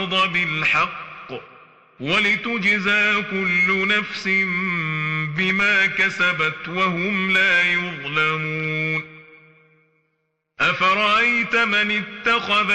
بالحق ولتجزى كل نفس بما كسبت وهم لا يظلمون. أفرأيت من اتخذ